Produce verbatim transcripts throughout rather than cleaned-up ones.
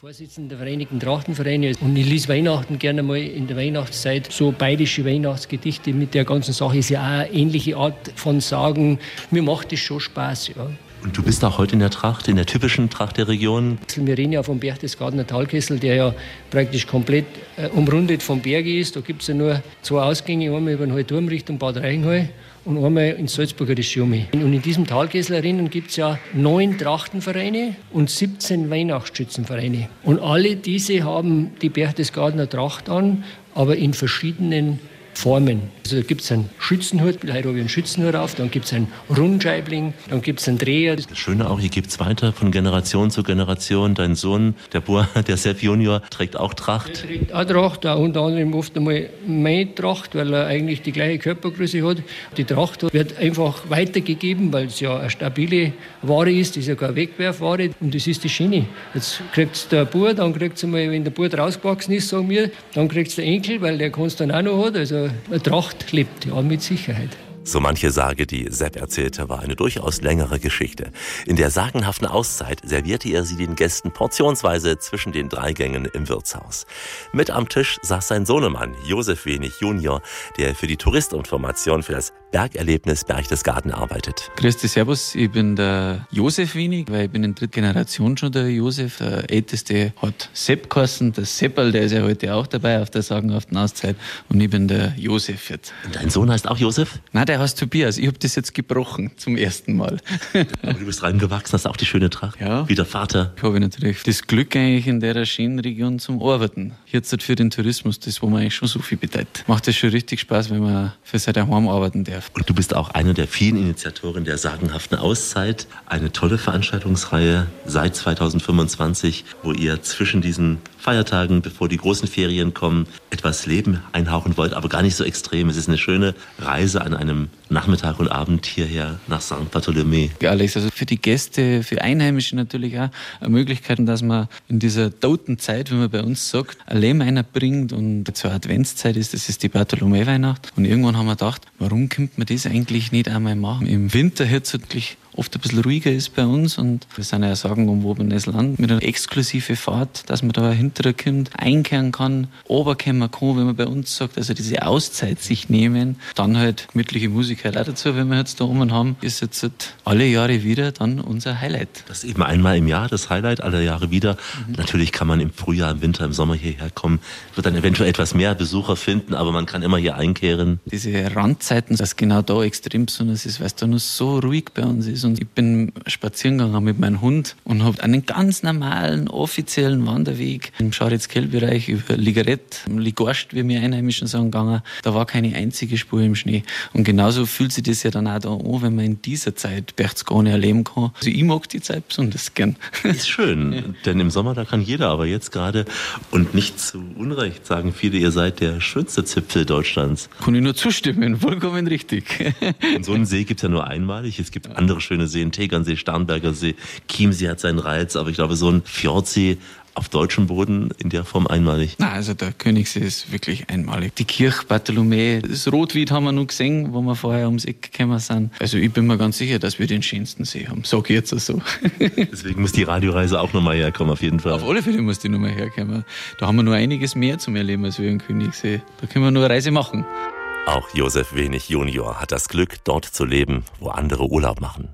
Vorsitzender der Vereinigten Trachtenvereine und ich lese Weihnachten gerne mal in der Weihnachtszeit so bayerische Weihnachtsgedichte mit der ganzen Sache. Ist ja auch eine ähnliche Art von Sagen. Mir macht das schon Spaß, ja. Und du bist auch heute in der Tracht, in der typischen Tracht der Region? Wir reden ja vom Berchtesgadener Talkessel, der ja praktisch komplett äh, umrundet vom Berge ist. Da gibt es ja nur zwei Ausgänge, einmal über den Hallturm Richtung Bad Reichenhall und einmal ins Salzburger Schirmi. Und in diesem Talkessel erinnern gibt es ja neun Trachtenvereine und siebzehn Weihnachtsschützenvereine. Und alle diese haben die Berchtesgadener Tracht an, aber in verschiedenen Formen. Also da gibt es einen Schützenhut, heute habe ich einen Schützenhut auf, dann gibt es einen Rundscheibling, dann gibt es einen Dreher. Das Schöne auch, hier gibt es weiter von Generation zu Generation. Dein Sohn, der Bur, der Sepp Junior, trägt auch Tracht. Der trägt auch Tracht, auch unter anderem oft einmal meine Tracht, weil er eigentlich die gleiche Körpergröße hat. Die Tracht wird einfach weitergegeben, weil es ja eine stabile Ware ist, das ist ja keine Wegwerfware und das ist die Schiene. Jetzt kriegt es der Bur, dann kriegt es einmal, wenn der Bur rausgewachsen ist, sagen wir, dann kriegt es der Enkel, weil der kann es dann auch noch hat. Also eine Tracht lebt, ja, mit Sicherheit. So manche Sage, die Sepp erzählte, war eine durchaus längere Geschichte. In der sagenhaften Auszeit servierte er sie den Gästen portionsweise zwischen den drei Gängen im Wirtshaus. Mit am Tisch saß sein Sohnemann, Josef Wenig Junior, der für die Touristinformation für das Bergerlebnis Berchtesgaden arbeitet. Grüß dich, servus, ich bin der Josef Wenig, weil ich bin in dritter Generation schon der Josef. Der Älteste hat Sepp geheißen, der Sepperl, der ist ja heute auch dabei auf der sagenhaften Auszeit und ich bin der Josef jetzt. Und dein Sohn heißt auch Josef? Nein, der heißt Tobias. Ich habe das jetzt gebrochen zum ersten Mal. Aber du bist reingewachsen, hast auch die schöne Tracht. Ja. Wie der Vater. Ich habe natürlich das Glück eigentlich in der schönen Region zum Arbeiten. Jetzt für den Tourismus, das wo man eigentlich schon so viel bedeutet. Macht das schon richtig Spaß, wenn man für sein Heim arbeiten darf. Und du bist auch einer der vielen Initiatoren der sagenhaften Auszeit. Eine tolle Veranstaltungsreihe seit zweitausendfünfundzwanzig, wo ihr zwischen diesen Feiertagen, bevor die großen Ferien kommen, etwas Leben einhauchen wollt, aber gar nicht so extrem. Es ist eine schöne Reise an einem Nachmittag und Abend hierher nach Sankt Bartholomew. Ja, Alex, also für die Gäste, für Einheimische natürlich auch eine Möglichkeit, dass man in dieser toten Zeit, wie man bei uns sagt, ein Leben einbringt und zur Adventszeit ist, das ist die Bartholomew-Weihnacht. Und irgendwann haben wir gedacht, warum könnte man das eigentlich nicht einmal machen? Im Winter jetzt wirklich oft ein bisschen ruhiger ist bei uns und wir sind ja ein sagenumwobenes Land mit einer exklusiven Fahrt, dass man da hinterher kommt, einkehren kann, runterkommen kann, wenn man bei uns sagt, also diese Auszeit sich nehmen, dann halt gemütliche Musik halt auch dazu, wenn wir jetzt da oben haben, ist jetzt halt alle Jahre wieder dann unser Highlight. Das ist eben einmal im Jahr das Highlight, alle Jahre wieder. Mhm. Natürlich kann man im Frühjahr, im Winter, im Sommer hierher kommen, wird dann eventuell etwas mehr Besucher finden, aber man kann immer hier einkehren. Diese Randzeiten, dass genau da extrem besonders ist, weil es da nur so ruhig bei uns ist. Und ich bin spazieren gegangen mit meinem Hund und habe einen ganz normalen, offiziellen Wanderweg im Scharitzkell-Bereich über Ligaret, Ligorst, wie wir Einheimischen sagen, gegangen. Da war keine einzige Spur im Schnee. Und genauso fühlt sich das ja dann auch da an, wenn man in dieser Zeit Berchtesgaden erleben kann. Also ich mag die Zeit besonders gern. Ist schön, ja. Denn im Sommer, da kann jeder, aber jetzt gerade, und nicht zu Unrecht, sagen viele, ihr seid der schönste Zipfel Deutschlands. Kann ich nur zustimmen, vollkommen richtig. Und so einen See gibt es ja nur einmalig. Es gibt andere schöne Seen, Tegernsee, Starnberger See, Chiemsee hat seinen Reiz, aber ich glaube, so ein Fjordsee auf deutschem Boden in der Form einmalig. Nein, also der Königssee ist wirklich einmalig. Die Kirche Bartholomew, das Rotwied haben wir noch gesehen, wo wir vorher ums Eck gekommen sind. Also ich bin mir ganz sicher, dass wir den schönsten See haben. Sag ich jetzt so. Deswegen muss die Radioreise auch nochmal herkommen, auf jeden Fall. Auf alle Fälle muss die nochmal herkommen. Da haben wir noch einiges mehr zum Erleben als wir im Königssee. Da können wir nur eine Reise machen. Auch Josef Wenig Junior hat das Glück, dort zu leben, wo andere Urlaub machen.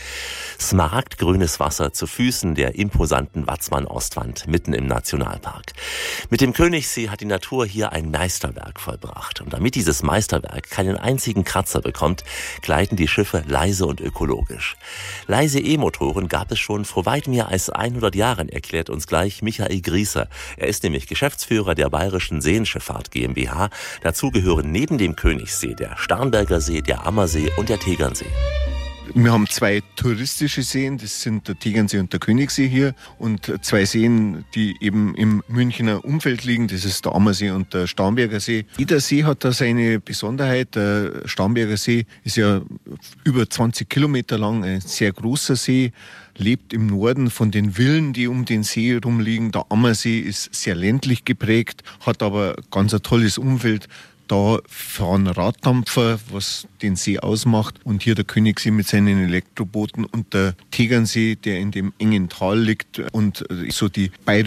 Smaragdgrünes Wasser zu Füßen der imposanten Watzmann-Ostwand mitten im Nationalpark. Mit dem Königssee hat die Natur hier ein Meisterwerk vollbracht. Und damit dieses Meisterwerk keinen einzigen Kratzer bekommt, gleiten die Schiffe leise und ökologisch. Leise E-Motoren gab es schon vor weit mehr als hundert Jahren, erklärt uns gleich Michael Grießer. Er ist nämlich Geschäftsführer der Bayerischen Seenschifffahrt GmbH. Dazu gehören neben dem Königssee der Starnberger See, der Ammersee und der Tegernsee. Wir haben zwei touristische Seen, das sind der Tegernsee und der Königssee hier, und zwei Seen, die eben im Münchner Umfeld liegen, das ist der Ammersee und der Starnberger See. Jeder See hat da seine Besonderheit. Der Starnberger See ist ja über zwanzig Kilometer lang, ein sehr großer See, lebt im Norden von den Villen, die um den See rumliegen. Der Ammersee ist sehr ländlich geprägt, hat aber ganz ein tolles Umfeld. Da fahren Raddampfer, was den See ausmacht. Und hier der Königssee mit seinen Elektrobooten und der Tegernsee, der in dem engen Tal liegt und so die beiden